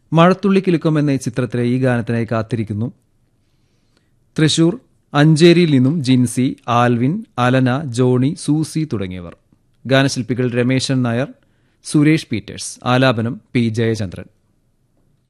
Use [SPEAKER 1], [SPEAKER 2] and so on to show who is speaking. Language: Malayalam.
[SPEAKER 1] മഴത്തുള്ളി കിലുക്കം എന്ന ഈ ചിത്രത്തിലെ ഈ ഗാനത്തിനായി കാത്തിരിക്കുന്നു തൃശൂർ അഞ്ചേരിയിൽ നിന്നും Jincy, Alvin, Alana, Johnny, Susie തുടങ്ങിയവർ. ഗാനശില്പികൾ രമേശൻ നായർ, സുരേഷ് പീറ്റേഴ്സ്. ആലാപനം പി ജയചന്ദ്രൻ.